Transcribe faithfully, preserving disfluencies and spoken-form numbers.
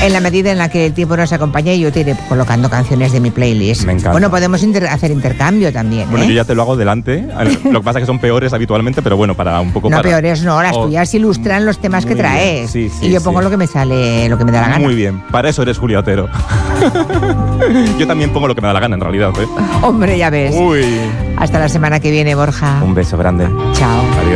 En la medida en la que el tiempo nos acompaña, yo te iré colocando canciones de mi playlist. Me encanta. Bueno, podemos inter- hacer intercambio también, Bueno, ¿eh? yo ya te lo hago delante. Lo que pasa es que son peores habitualmente, pero bueno, para un poco No, para... peores no, las Oh, tuyas ilustran los temas que muy bien. traes. Sí, sí, y yo pongo sí. lo que me sale, lo que me da la gana. Muy bien, para eso eres Julia Otero. Yo también pongo lo que me da la gana, en realidad, ¿eh? Hombre, ya ves. Uy. Hasta la semana que viene, Borja. Un beso grande. Chao. Adiós.